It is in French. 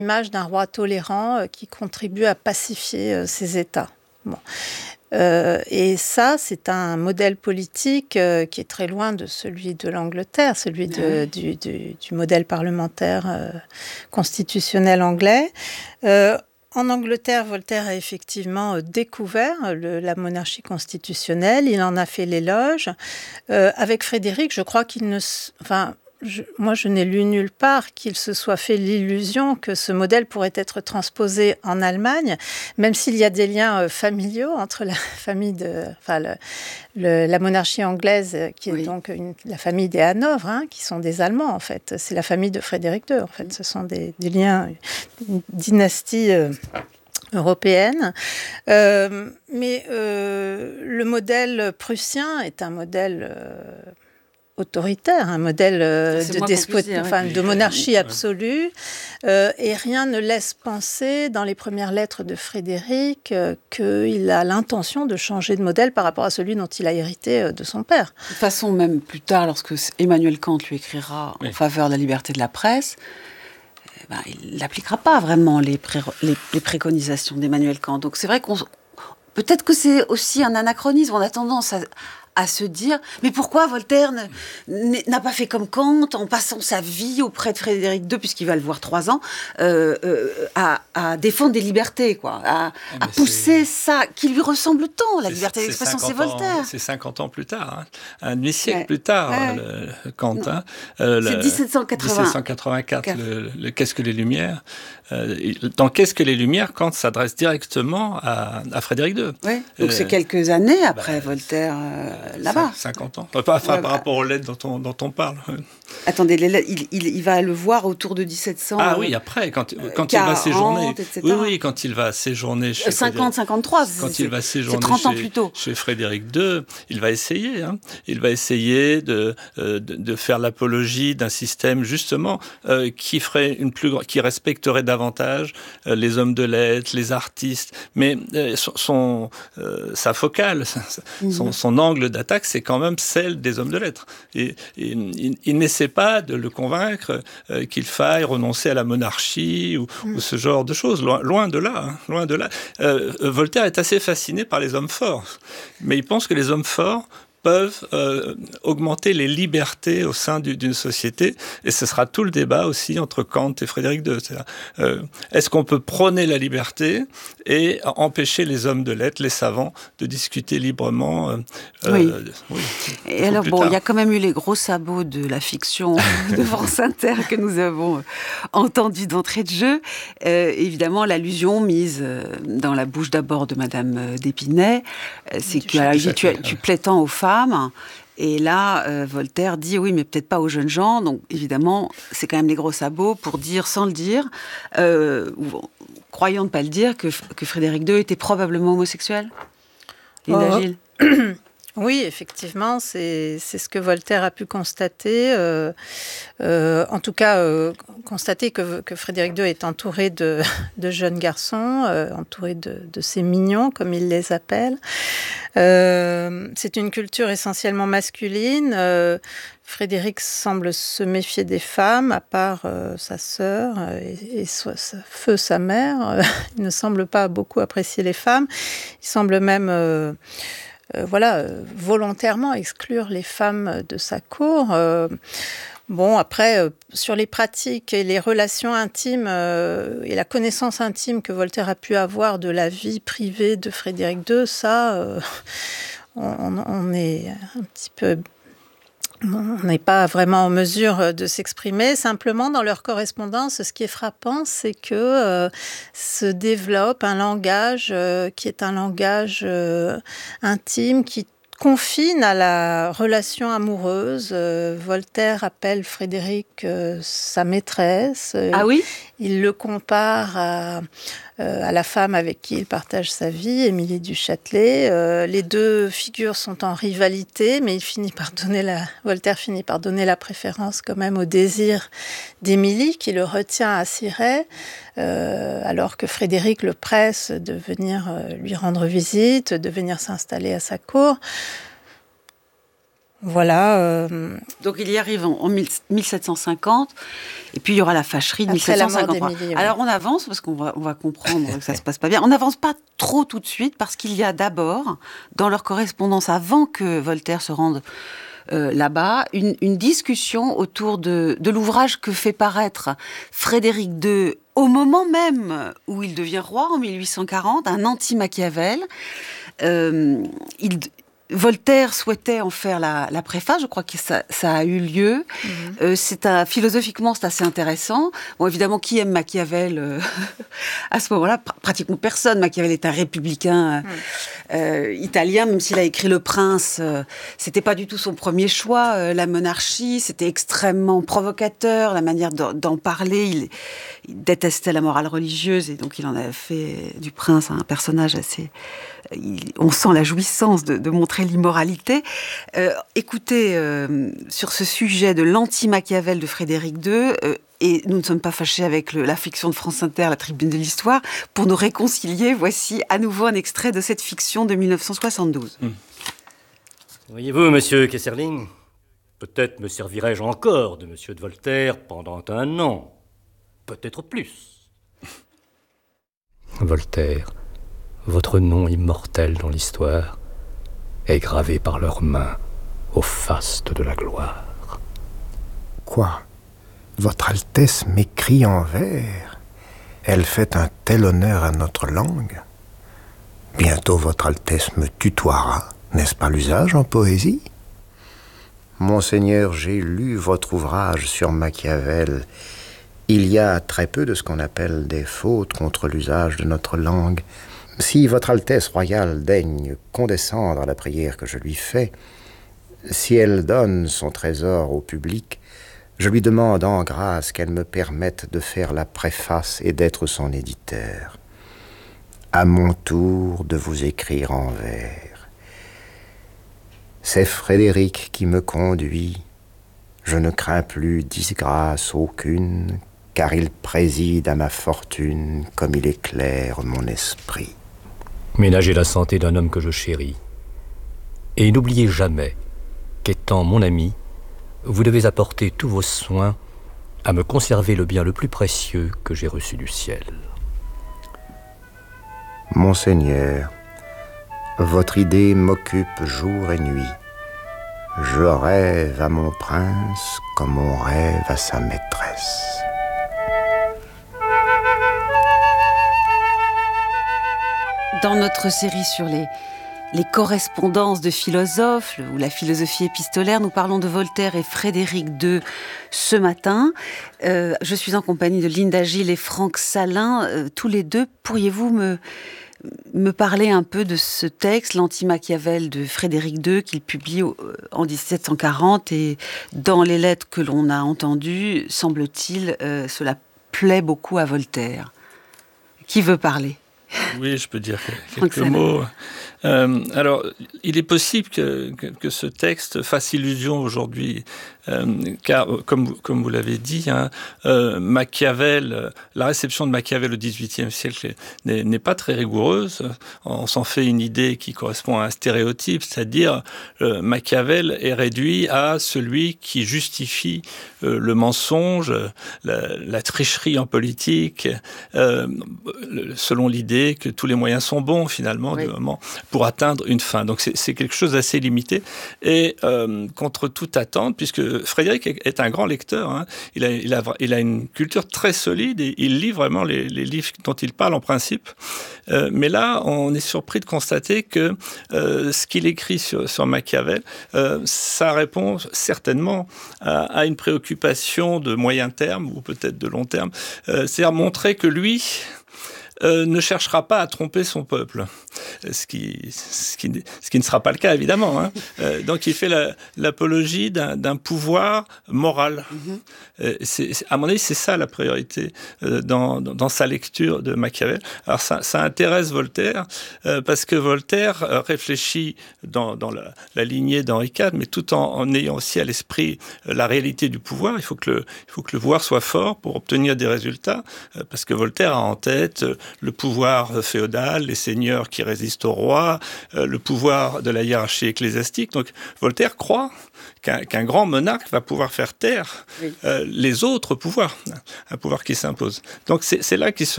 L'image d'un roi tolérant qui contribue à pacifier ses États. Bon. Et ça, c'est un modèle politique qui est très loin de celui de l'Angleterre, celui du modèle parlementaire constitutionnel anglais. En Angleterre, Voltaire a effectivement découvert la monarchie constitutionnelle, il en a fait l'éloge. Avec Frédéric, je crois qu'il ne... Moi, je n'ai lu nulle part qu'il se soit fait l'illusion que ce modèle pourrait être transposé en Allemagne, même s'il y a des liens familiaux entre la famille la monarchie anglaise, qui est donc la famille des Hanovre, qui sont des Allemands, en fait. C'est la famille de Frédéric II, en fait. Ce sont des liens, une dynastie européenne. Mais le modèle prussien est un modèle... autoritaire, un modèle de monarchie absolue, et rien ne laisse penser dans les premières lettres de Frédéric qu'il a l'intention de changer de modèle par rapport à celui dont il a hérité de son père. De toute façon, même plus tard, lorsque Emmanuel Kant lui écrira en faveur de la liberté de la presse, il n'appliquera pas vraiment les préconisations d'Emmanuel Kant. Donc c'est vrai peut-être que c'est aussi un anachronisme. On a tendance à se dire, mais pourquoi Voltaire n'a pas fait comme Kant en passant sa vie auprès de Frédéric II, puisqu'il va le voir 3 ans, à défendre des libertés, à pousser ça, qui lui ressemble tant, la liberté d'expression, c'est Voltaire. C'est 50 ans plus tard, un demi-siècle plus tard, Kant. C'est 1784, le Qu'est-ce que les Lumières. Dans Qu'est-ce que les Lumières, Kant s'adresse directement à Frédéric II. Oui. Donc c'est quelques années après Voltaire... là-bas. 50 ans. Par rapport aux lettres dont on parle. Attendez, il va le voir autour de 1700. Ah oui, après, quand 40, il va séjourner. Etc. Oui, quand il va séjourner chez 50, 53. Quand il va séjourner 30 ans plus tôt. Chez Frédéric II, il va essayer. Il va essayer de faire l'apologie d'un système, justement, qui respecterait davantage les hommes de lettres, les artistes. Mais sa focale, son angle d'attaque, c'est quand même celle des hommes de lettres. Et il n'essaie pas de le convaincre qu'il faille renoncer à la monarchie ou ce genre de choses. Loin de là. Loin de là. Voltaire est assez fasciné par les hommes forts. Mais il pense que les hommes forts peuvent augmenter les libertés au sein d'une société. Et ce sera tout le débat aussi entre Kant et Frédéric II. Est-ce qu'on peut prôner la liberté et empêcher les hommes de lettres, les savants, de discuter librement Et alors, il y a quand même eu les gros sabots de la fiction de France Inter que nous avons entendu d'entrée de jeu. Évidemment, l'allusion mise dans la bouche d'abord de Madame d'Épinay, c'est que tu plais tant aux femmes. Et là, Voltaire dit, oui, mais peut-être pas aux jeunes gens. Donc, évidemment, c'est quand même les gros sabots pour dire, sans le dire, ou croyant ne pas le dire, que Frédéric II était probablement homosexuel. Linda Gilles. Oui, effectivement, c'est ce que Voltaire a pu constater. En tout cas, constater que Frédéric II est entouré de jeunes garçons, entouré de ces mignons, comme il les appelle. C'est une culture essentiellement masculine. Frédéric semble se méfier des femmes, à part sa sœur et sa mère. Il ne semble pas beaucoup apprécier les femmes. Il semble même... volontairement exclure les femmes de sa cour. Après, sur les pratiques et les relations intimes et la connaissance intime que Voltaire a pu avoir de la vie privée de Frédéric II, ça, on est un petit peu... On n'est pas vraiment en mesure de s'exprimer. Simplement, dans leur correspondance, ce qui est frappant, c'est que se développe un langage qui est un langage intime, qui confine à la relation amoureuse. Voltaire appelle Frédéric sa maîtresse. Ah oui ? Il le compare à la femme avec qui il partage sa vie, Émilie du Châtelet. Les deux figures sont en rivalité, mais Voltaire finit par donner la préférence quand même au désir d'Émilie, qui le retient à Cirey, alors que Frédéric le presse de venir lui rendre visite, de venir s'installer à sa cour. Voilà. Donc il y arrive en 1750, et puis il y aura la fâcherie de 1753. Alors on avance, parce qu'on va comprendre que ça ne se passe pas bien. On n'avance pas trop tout de suite, parce qu'il y a d'abord, dans leur correspondance, avant que Voltaire se rende là-bas, une discussion autour de l'ouvrage que fait paraître Frédéric II au moment même où il devient roi, en 1840, un anti-Machiavel. Voltaire souhaitait en faire la préface, je crois que ça a eu lieu. Philosophiquement, c'est assez intéressant. Bon, évidemment, qui aime Machiavel à ce moment-là? Pratiquement personne. Machiavel est un républicain italien, même s'il a écrit Le Prince. C'était pas du tout son premier choix. La monarchie, c'était extrêmement provocateur. La manière d'en parler, il détestait la morale religieuse, et donc il en a fait du Prince un personnage assez... on sent la jouissance de montrer l'immoralité. Écoutez, sur ce sujet de l'anti-Machiavel de Frédéric II, et nous ne sommes pas fâchés avec la fiction de France Inter, la Tribune de l'Histoire, pour nous réconcilier, voici à nouveau un extrait de cette fiction de 1972. Voyez-vous, monsieur Kesserling, peut-être me servirai-je encore de monsieur de Voltaire pendant 1 an, peut-être plus. Voltaire, votre nom immortel dans l'histoire est gravé par leurs mains au faste de la gloire. Quoi? Votre Altesse m'écrit en vers? Elle fait un tel honneur à notre langue? Bientôt votre Altesse me tutoiera, n'est-ce pas l'usage en poésie? Monseigneur, j'ai lu votre ouvrage sur Machiavel. Il y a très peu de ce qu'on appelle des fautes contre l'usage de notre langue. Si votre Altesse royale daigne condescendre à la prière que je lui fais, si elle donne son trésor au public, je lui demande en grâce qu'elle me permette de faire la préface et d'être son éditeur. À mon tour de vous écrire en vers. C'est Frédéric qui me conduit. Je ne crains plus disgrâce aucune, car il préside à ma fortune comme il éclaire mon esprit. Ménagez la santé d'un homme que je chéris. Et n'oubliez jamais qu'étant mon ami, vous devez apporter tous vos soins à me conserver le bien le plus précieux que j'ai reçu du ciel. Monseigneur, votre idée m'occupe jour et nuit. Je rêve à mon prince comme on rêve à sa maîtresse. Dans notre série sur les correspondances de philosophes, ou la philosophie épistolaire, nous parlons de Voltaire et Frédéric II ce matin. Je suis en compagnie de Linda Gilles et Franck Salin. Tous les deux, pourriez-vous me parler un peu de ce texte, l'anti-Machiavel de Frédéric II, qu'il publie en 1740, et dans les lettres que l'on a entendues, semble-t-il, cela plaît beaucoup à Voltaire. Qui veut parler ? Oui, je peux dire quelques mots. Alors, il est possible que ce texte fasse illusion aujourd'hui, car, comme vous l'avez dit, Machiavel, la réception de Machiavel au XVIIIe siècle n'est pas très rigoureuse. On s'en fait une idée qui correspond à un stéréotype, c'est-à-dire Machiavel est réduit à celui qui justifie le mensonge, la tricherie en politique, selon l'idée que tous les moyens sont bons, finalement, du moment, pour atteindre une fin. Donc c'est quelque chose d'assez limité. Et contre toute attente, puisque Frédéric est un grand lecteur, il a une culture très solide et il lit vraiment les livres dont il parle en principe. Mais là, on est surpris de constater que ce qu'il écrit sur Machiavel, ça répond certainement à une préoccupation de moyen terme ou peut-être de long terme. C'est-à-dire montrer que lui ne cherchera pas à tromper son peuple, ce qui ne sera pas le cas, évidemment. Donc il fait l'apologie d'un pouvoir moral. À mon avis, c'est ça la priorité dans sa lecture de Machiavel. Alors ça intéresse Voltaire, parce que Voltaire réfléchit dans la lignée d'Henri IV, mais tout en ayant aussi à l'esprit la réalité du pouvoir. Il faut que le pouvoir soit fort pour obtenir des résultats, parce que Voltaire a en tête le pouvoir féodal, les seigneurs qui qui résiste au roi, le pouvoir de la hiérarchie ecclésiastique. Donc Voltaire croit qu'un grand monarque va pouvoir faire taire les autres pouvoirs, un pouvoir qui s'impose. Donc c'est là qu'il se